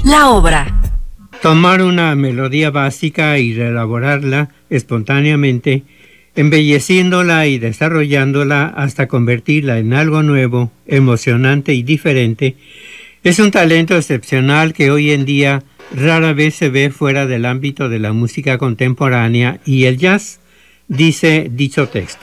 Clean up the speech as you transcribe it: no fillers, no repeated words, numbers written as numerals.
La obra. Tomar una melodía básica y reelaborarla espontáneamente, embelleciéndola y desarrollándola hasta convertirla en algo nuevo, emocionante y diferente, es un talento excepcional que hoy en día rara vez se ve fuera del ámbito de la música contemporánea y el jazz, dice dicho texto.